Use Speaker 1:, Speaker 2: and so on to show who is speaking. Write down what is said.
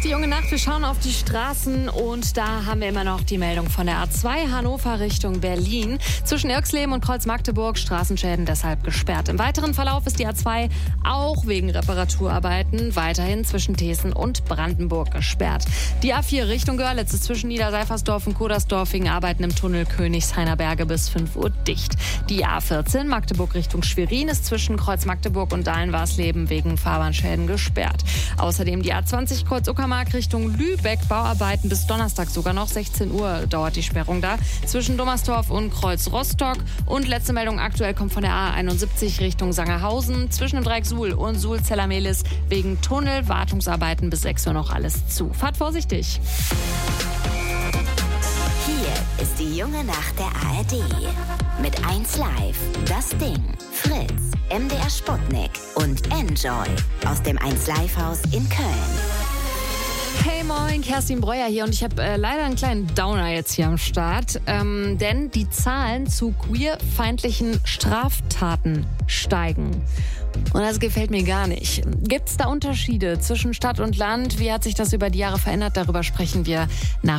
Speaker 1: Die junge Nacht, wir schauen auf die Straßen und da haben wir immer noch die Meldung von der A2 Hannover Richtung Berlin. Zwischen Irxleben und Kreuz-Magdeburg Straßenschäden deshalb gesperrt. Im weiteren Verlauf ist die A2 auch wegen Reparaturarbeiten weiterhin zwischen Thesen und Brandenburg gesperrt. Die A4 Richtung Görlitz ist zwischen Niederseifersdorf und Kodersdorf wegen Arbeiten im Tunnel Königshainer Berge bis 5 Uhr dicht. Die A14 Magdeburg Richtung Schwerin ist zwischen Kreuz-Magdeburg und Dahlen-Warsleben wegen Fahrbahnschäden gesperrt. Außerdem die A20 Kreuz-Uckermark Richtung Lübeck, Bauarbeiten bis Donnerstag sogar noch 16 Uhr dauert die Sperrung da. Zwischen Dommersdorf und Kreuz-Rostock. Und letzte Meldung aktuell kommt von der A71 Richtung Sangerhausen. Zwischen dem Dreieck Suhl und Suhl-Zellermehlis wegen Tunnelwartungsarbeiten bis 6 Uhr noch alles zu. Fahrt vorsichtig.
Speaker 2: Hier ist die junge Nacht der ARD. Mit 1 Live, das Ding, Fritz, MDR Sputnik und Enjoy aus dem 1 Live Haus in Köln.
Speaker 1: Hey moin, Kerstin Breuer hier und ich habe leider einen kleinen Downer jetzt hier am Start, denn die Zahlen zu queerfeindlichen Straftaten steigen. Und das gefällt mir gar nicht. Gibt es da Unterschiede zwischen Stadt und Land? Wie hat sich das über die Jahre verändert? Darüber sprechen wir nach